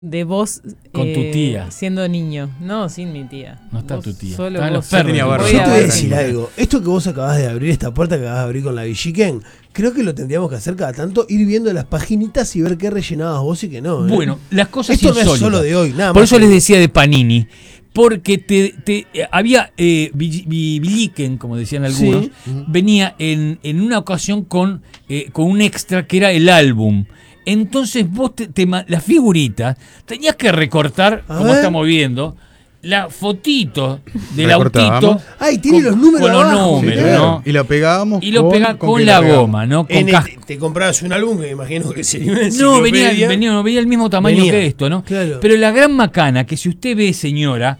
de vos con tu tía siendo niño. No, sin mi tía. No está vos, tu tía. Solo Estaban vos. los perros. Yo te voy a decir algo. Esto que vos acabás de abrir, esta puerta que acabas de abrir con la Villiquen, creo que lo tendríamos que hacer cada tanto, ir viendo las paginitas y ver qué rellenabas vos y qué no. Bueno, las cosas esto insólitas. no es solo de hoy, nada Por más. eso les decía de Panini. Porque había Villiquen, como decían algunos, Sí. venía en una ocasión con un extra que era el álbum. Entonces vos las figuritas tenías que recortar, A como ver. estamos viendo, la fotito del Recortábamos. autito. Ay, tiene los números con los abajo, números, mirá. ¿no? Y lo pegábamos Y lo pegás con que la lo pegamos. goma, ¿no? Con Te comprabas un álbum que me imagino que sería una No, enciclopedia. venía el mismo tamaño Venía, que esto, ¿no? claro. Pero la gran macana, que si usted ve, señora,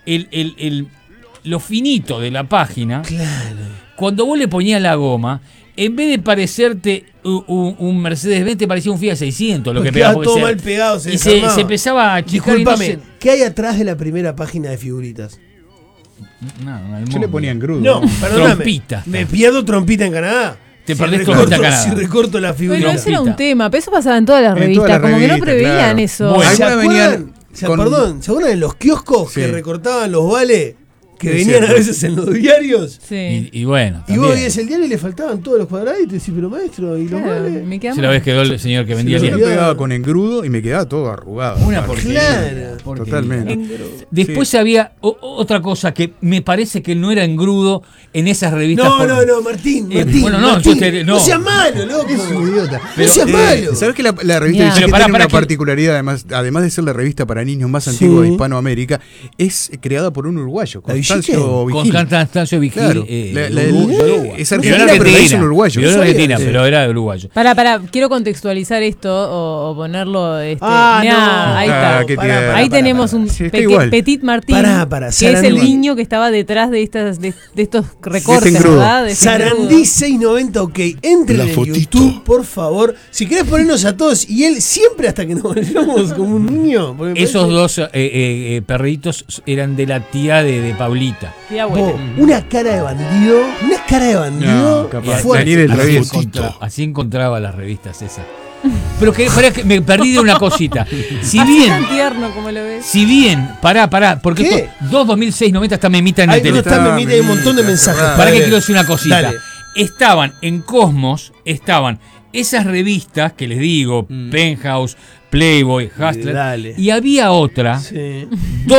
lo finito de la página, Claro. cuando vos le ponías la goma, en vez de parecerte un Mercedes-Benz, te parecía un Fiat 600, lo que Quedaba pegaba. todo mal pegado, se y se desarmaba. empezaba a achicar. Disculpame, ¿qué hay atrás de la primera página de figuritas? Yo le ponía en crudo. No, perdóname. Trompita. ¿Me pierdo trompita en Canadá? Te Si perdés recorto- trompita en Canadá. Si recorto la figurita. Bueno, ese era un Trompita. tema, pero eso pasaba en todas las En revistas, todas las como que no revistas, preveían claro. eso. Bueno, ¿Se Algunas acuerdan? venían ¿Se con- acuerdan en los kioscos Sí. que recortaban los vales que Es venían cierto. a veces en los diarios? Sí. Y bueno, Y vos también. veías el diario y le faltaban todos los cuadraditos y decís, pero maestro, ¿y los Claro, vales? me quedaba Se la vez quedó el señor que vendía Se el lo Yo diario. lo pegaba con engrudo y me quedaba todo arrugado. Una Aparte. porquería. Claro. Porquería. Totalmente. Después había otra cosa que me parece que no era engrudo en esas revistas. No, Martín. bueno, no, Martín, yo te- no. no seas malo, loco. Es un idiota. No seas malo. ¿Sabes que la revista Mirá. Villiquen Pero pará, tiene pará, una que- particularidad, además de ser la revista para niños más Sí. antigua de Hispanoamérica, es creada por un uruguayo, ¿La Constancio Villiquen? Con Vigil? Constancio Vigil. Claro. Uruguay. Es Pero argentina, era pero es argentina. un uruguayo. Pero era Sabía, argentina, sí. pero era uruguayo. Para, quiero contextualizar esto o ponerlo. Mirá, no. ahí está. qué Pará, tierno. Ahí tenemos un Sí, está igual. Petit Martín, Pará, que es el Sarandí. niño que estaba detrás de estos recortes, engrudo. ¿verdad? De este engrudo. Sarandí 690, ok. Entren La en fotito. YouTube, por favor. Si querés ponernos a todos, y él siempre hasta que nos volvemos como un niño. porque me Esos parece- dos perritos eran de la tía de Paulita. Sí, abuela. Vos, una cara de bandido. Una cara de bandido. No, capaz. fuerte. Daniel el Así, travieso. así encontraba las revistas esas. Pero pará que me perdí de una cosita. Si Así bien, tan tierno como lo ves. pará, porque ¿Qué? esto, 22690 está Memita en el Ahí no teléfono. está, Memita, hay un montón de mensajes. Para que quiero decir una cosita. Dale. Estaban en Cosmos, estaban esas revistas que les digo, Penthouse, Playboy, Hustler, Dale. y había otra, Sí.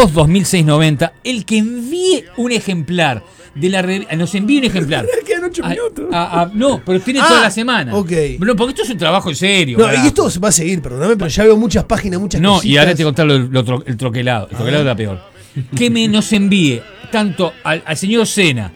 22690, el que envíe un ejemplar de la revista, nos envíe un ejemplar. Quedan 8 minutos. No, pero tiene toda la semana. ok. No, porque esto es un trabajo en serio. No, carajo. y esto va a seguir, perdóname, pero ya veo muchas páginas, muchas No, cositas. y ahora te voy a contar el troquelado. El troquelado es la peor. Que nos envíe tanto al señor Sena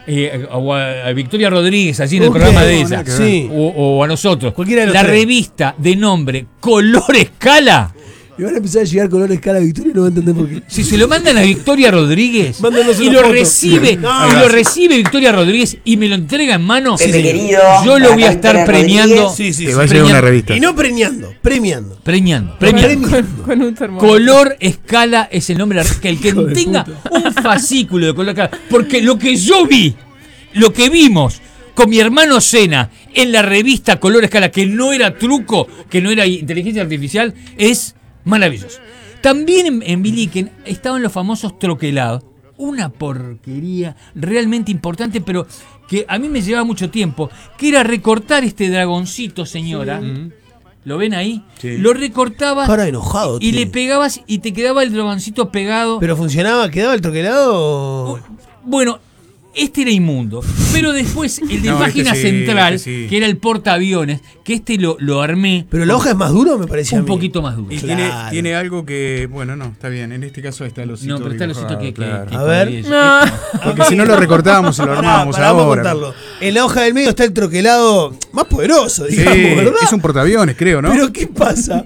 o a Victoria Rodríguez, allí en el Ok, programa de no, ella, nada que ver. Sí. o a nosotros, Cualquiera de los la tres. revista de nombre Color Escala. Y van a empezar a llegar color escala Victoria y no va a entender por qué. Si se lo mandan a Victoria Rodríguez Mándanos y una lo foto. recibe, No, y lo recibe Victoria Rodríguez y me lo entrega en mano, Pepe querido, yo lo voy a para estar Victoria premiando. Rodríguez. Sí, sí, Te sí. va a llegar una Premiando. revista. Y no premiando. Preñando. Con un termómetro. Color Escala es el nombre de la que el que tenga un fascículo de Color Escala, porque lo que yo vi, lo que vimos con mi hermano Sena en la revista Color Escala, que no era truco, que no era inteligencia artificial, es maravilloso. También en Villiquen estaban los famosos troquelados, una porquería realmente importante, pero que a mí me llevaba mucho tiempo, que era recortar este dragoncito, señora. ¿Lo ven ahí? Sí. Lo recortabas Cara enojado, y tío. le pegabas y te quedaba el dragoncito pegado. ¿Pero funcionaba? ¿Quedaba el troquelado? o- Bueno, este era inmundo. Pero después el de No, página este sí, central, este sí. que era el portaaviones, que lo armé ¿Pero la hoja es más dura o me parecía un a mí? poquito más duro. Y Claro. tiene algo que, bueno, no, está bien. En este caso está el osito. No, pero está el osito dibujado, que claro. A ver. No. Porque si no lo recortábamos, se lo armábamos Pará, vamos a ahora. contarlo. En la hoja del medio está el troquelado más poderoso, Sí, digamos, ¿verdad? es un portaaviones, creo, ¿no? Pero ¿qué pasa?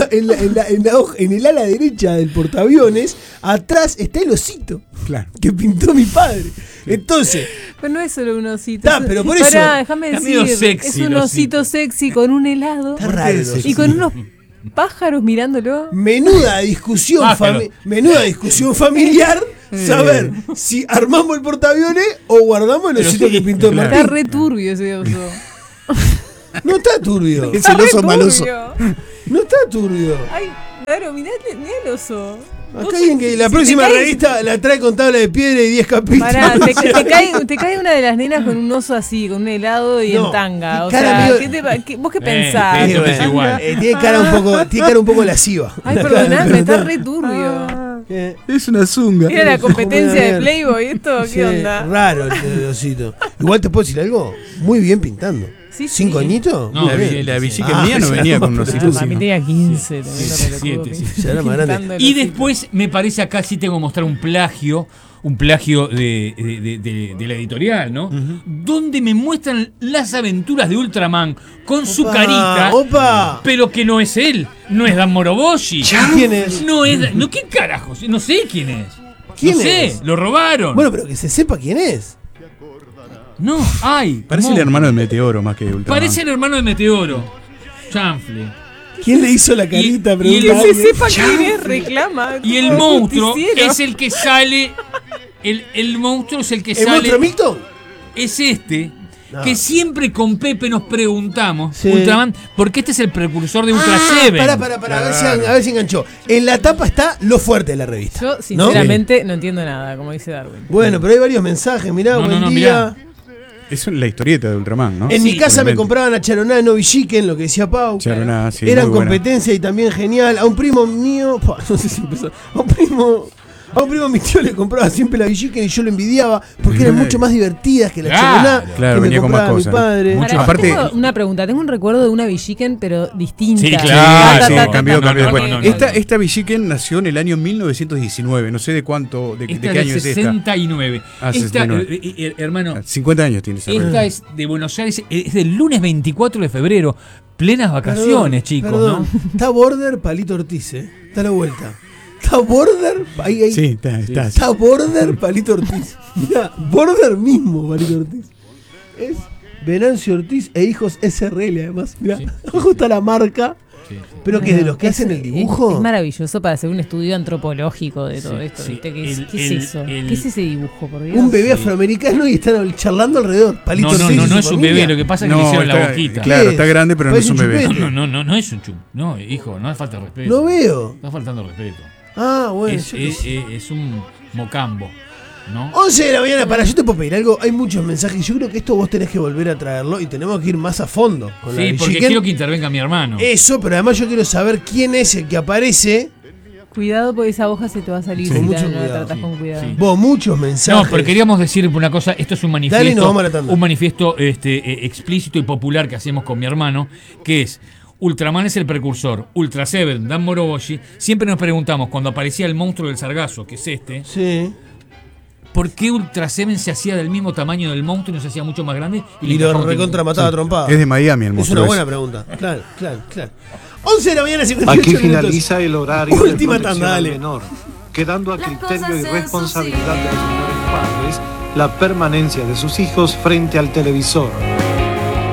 En la hoja, en el ala derecha del portaaviones, atrás está el osito Claro. que pintó mi padre. Entonces, Pero no es solo un osito. Está, pero por eso- Pará, déjame Está decir. medio sexy Es un el osito. osito sexy con un helado. está raro. el sí. osito. Y con unos pájaros mirándolo. Menuda discusión, Pájaro. menuda discusión familiar. Saber si armamos el portaaviones o guardamos el Pero osito sí, que pintó claro. Está Martín. re turbio ese oso. No está turbio. Es el oso Re maloso. turbio. No está turbio. Ay, Claro, mirá el oso. Acá alguien que la si próxima te caes- revista la trae con tabla de piedra y 10 capítulos. Pará, te cae una de las nenas con un oso así, con un helado y No, en tanga. O cara sea, medio- ¿vos qué pensás? esto es igual. Tiene cara un poco lasciva. Ay, perdoname, está re turbio. Es una zunga. Mira la competencia de Joder. Playboy, ¿esto? Sí, ¿Qué onda? raro el osito. Igual te puedo decir algo, muy bien pintando. Sí, 5 sí. añitos. No, La, Muy bien. la Villiquen Ah, mía no ya venía no, con unos pero- hitos. Para mí tenía 15. Siete, sí. Ya era más grande. Pintando el Y osito. después me parece acá sí tengo que mostrar un plagio de la editorial, ¿no? Donde me muestran las aventuras de Ultraman con su Opa, carita, ¡Opa! pero que no es él, no es Dan Moroboshi. ¿Quién es? No es, no, ¿qué carajos? No sé quién es. ¿Quién no sé, es? lo robaron. Bueno, pero que se sepa quién es. No, ay. Parece no. el hermano de Meteoro más que Ultraman. Parece el hermano de Meteoro. Chanfle. ¿Quién le hizo la carita? y Pregunta el- Que se alguien. sepa quién es, reclama. Y el como monstruo justiciero. es el que sale. El monstruo es el que ¿El sale. monstruo Milton? Es este. No. Que siempre con Pepe nos preguntamos, Sí. Ultraman, porque este es el precursor de Ultra Ah, Seven. Pará, a ver si enganchó. En la tapa está lo fuerte de la revista. Yo, sinceramente, no entiendo nada, como dice Darwin. Bueno, pero hay varios mensajes, mirá, No, buen no, día. mirá. Es la historieta de Ultraman, ¿no? En mi casa me Totalmente. compraban a Charoná no Villiquen, lo que decía Pau. Charoná, sí, Eran muy buena. competencia y también genial. A un primo mío, no sé si empezó. A un primo mi tío le compraba siempre la Villiquen y yo lo envidiaba porque eran mucho más divertidas que la Claro, Charoná claro, que me venía con más compraba mi cosas. padre. Mucho- Pará, aparte- tengo una pregunta. Tengo un recuerdo de una Villiquen, pero distinta. Sí, Ah, claro, sí, Ta, ta, ta, cambió ta, después. no, no, no, Esta Villiquen nació en el año 1919. No sé de cuánto, de Esta qué es año del es esta. 69. Ah, Esta, 69. hermano, 50 años tiene esa esta revista. es de Buenos Aires, es del lunes 24 de febrero. Plenas vacaciones, chicos, Perdón. ¿no? Está Border Palito Ortiz, Está a la vuelta. Está Border, ahí. Sí, está. Está Border Palito Ortiz. Mirá, Border mismo Palito Ortiz. Es Venancio Ortiz e hijos SRL, además. Mirá, Sí. abajo está la marca. Sí, sí. Pero que es de los que hacen el dibujo. Es maravilloso para hacer un estudio antropológico de todo Sí, esto. sí. ¿Viste? ¿Qué es El- eso? el- ¿Qué es ese dibujo, por Dios? Un bebé afroamericano y están charlando alrededor. Palito No, no, Ortiz no, y no su es un familia. bebé, lo que pasa es que le hicieron la boquita. Claro, ¿Qué está es? grande, pero no es Parece un un bebé. chupete. No es un chum. No, hijo, no hace falta respeto. No veo. Está faltando respeto. Ah, bueno. Es, yo qué sé. es un mocambo, ¿no? 11 de la mañana, para, yo te puedo pedir algo. Hay muchos mensajes. Yo creo que esto vos tenés que volver a traerlo y tenemos que ir más a fondo con la Sí, porque Villiquen. quiero que intervenga mi hermano. Eso, pero además yo quiero saber quién es el que aparece. Cuidado porque esa hoja se te va a salir Sí, si mucho no la cuidado. tratas Sí, con cuidado. sí. Vos, muchos mensajes. No, pero queríamos decir una cosa, esto es un Dale, nos manifiesto, vamos a la tanda. un manifiesto explícito y popular que hacemos con mi hermano, que es Ultraman es el precursor, Ultra Seven, Dan Moroboshi. Siempre nos preguntamos, cuando aparecía el monstruo del sargazo, que es este, Sí. ¿por qué Ultra Seven se hacía del mismo tamaño del monstruo y no se hacía mucho más grande? Y le lo encajaba un recontra mataba a trompada. Es de Miami el Es monstruo. una ese. buena pregunta. Claro. 11 de la mañana, 58 Aquí minutos. finaliza el horario de Última protección tanda, al dale. menor, quedando a Las criterio cosas y en responsabilidad su de los sitio. señores padres la permanencia de sus hijos frente al televisor.